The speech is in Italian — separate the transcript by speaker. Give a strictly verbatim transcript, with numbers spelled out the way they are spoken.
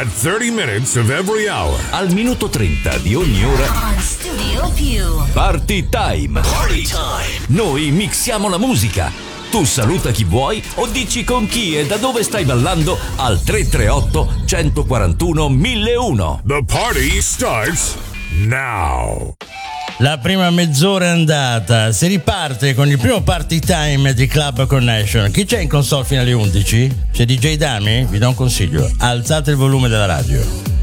Speaker 1: At thirty minutes of every hour.
Speaker 2: Al minuto trenta di ogni ora.
Speaker 3: On Studio Più.
Speaker 2: Party Time.
Speaker 4: Party Time.
Speaker 2: Noi mixiamo la musica. Tu saluta chi vuoi o dici con chi e da dove stai ballando al tre tre otto, uno quattro uno, mille uno.
Speaker 1: The party starts now.
Speaker 5: La prima mezz'ora è andata, si riparte con il primo Party Time di Club Connection. Chi c'è in console fino alle undici? C'è D J Dami? Vi do un consiglio, alzate il volume della radio.